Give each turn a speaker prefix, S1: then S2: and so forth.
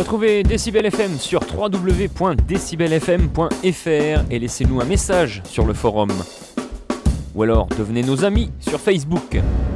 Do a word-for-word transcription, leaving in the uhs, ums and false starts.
S1: Retrouvez Décibel F M sur w w w point décibel f m point f r et laissez-nous un message sur le forum. Ou alors devenez nos amis sur Facebook.